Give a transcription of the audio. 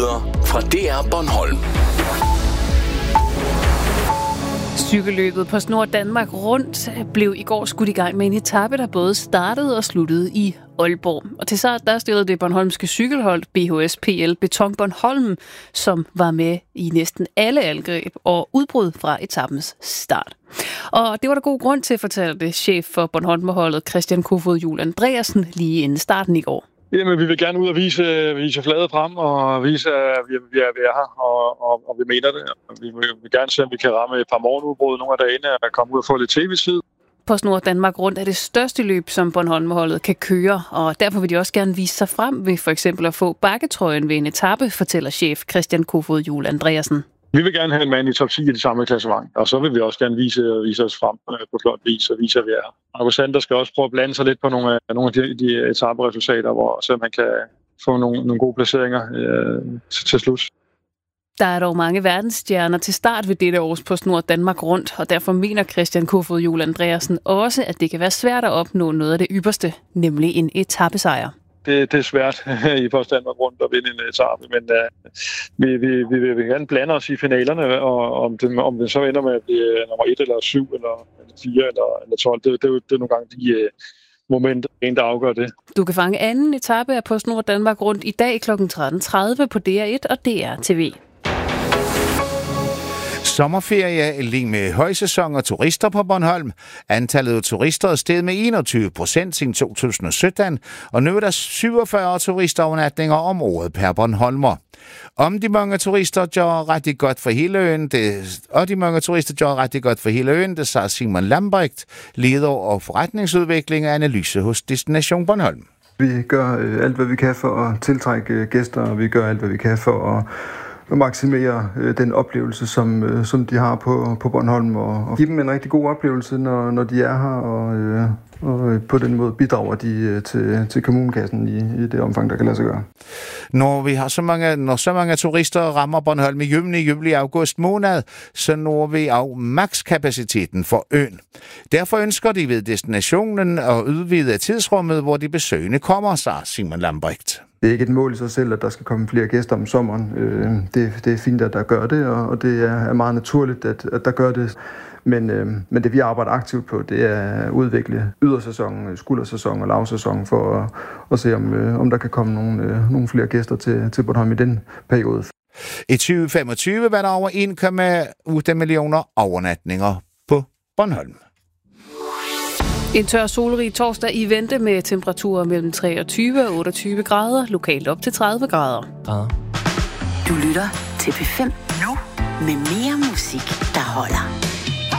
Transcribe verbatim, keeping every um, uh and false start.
Nyheder fra D R Bornholm. Cykelløbet på Snor Danmark Rundt blev i går skudt i gang med en etape, der både startede og sluttede i Aalborg. Og til start der stillede det bornholmske cykelhold B H S P L Beton Bornholm, som var med i næsten alle angreb og udbrud fra etapens start. Og det var der god grund til, fortalte chef for Bornholmerholdet Christian Kofod Juhl Andreasen lige inden starten i går. Jamen, vi vil gerne ud og vise, vise fladet frem og vise, at vi, vi, er, vi er her, og, og, og vi mener det. Vi vil, vi vil gerne se, om vi kan ramme et par morgenudbrud nogle af dagene og komme ud og få lidt tv-tid. På Snor Danmark Rundt er det største løb, som Bornholmerholdet kan køre, og derfor vil de også gerne vise sig frem ved for eksempel at få bakketrøjen ved en etape, fortæller chef Christian Kofod Juhl Andreasen. Vi vil gerne have en mand i top ti i det samme klassement, og så vil vi også gerne vise, vise os frem på flot vis og vise, at vi er her. Marcus Sander skal også prøve at blande sig lidt på nogle af, nogle af de, de etaperesultater, hvor så man kan få nogle, nogle gode placeringer øh, til, til slut. Der er dog mange verdensstjerner til start ved dette års på Snor Danmark Rundt, og derfor mener Christian Kofod Juhl Andreasen også, at det kan være svært at opnå noget af det ypperste, nemlig en etapesejr. Det, det er svært i Post Danmark Rundt at vinde en etape, men uh, vi, vi, vi, vi vil gerne blande os i finalerne, og om det, om det så ender med at blive nummer et eller syv eller, eller fire eller, eller tolv, det, det, det er nogle gange de uh, momenter, der afgør det. Du kan fange anden etape af Post Nord Danmark Rundt i dag klokken tretten tredive på D R et og D R T V. Sommerferie er lige med højsæson og turister på Bornholm. Antallet af turister er steget med enogtyve procent siden to tusind og sytten, og nu er der syvogfyrre turistovernatninger om året per bornholmer. Om de mange turister gør rigtig godt for hele øen, det, og de mange turister gør rigtig godt for hele øen, det sagde Simon Lambrecht, leder og forretningsudvikling og analyse hos Destination Bornholm. Vi gør øh, alt, hvad vi kan for at tiltrække gæster, og vi gør alt, hvad vi kan for at og maksimere øh, den oplevelse, som, øh, som de har på, på Bornholm, og, og give dem en rigtig god oplevelse, når, når de er her, og, øh, og på den måde bidrager de øh, til, til kommunekassen i, i det omfang, der kan lade sig gøre. Når vi har så mange, når så mange turister rammer Bornholm i juni, juli, august måned, så når vi af makskapaciteten for øen. Derfor ønsker de ved destinationen at udvide tidsrummet, hvor de besøgende kommer, sagde Simon Lambrecht. Det er ikke et mål i sig selv, at der skal komme flere gæster om sommeren. Det, det er fint, at der gør det, og det er meget naturligt, at, at der gør det. Men, men det, vi arbejder aktivt på, det er at udvikle ydersæson, skuldersæson og lavsæson for at, at se, om, om der kan komme nogle, nogle flere gæster til, til Bornholm i den periode. I tyve femogtyve var der over en komma otte millioner overnatninger på Bornholm. En tør solrig torsdag i vente med temperaturer mellem treogtyve og otteogtyve grader, lokalt op til tredive grader. Du lytter til P fem nu med mere musik, der holder.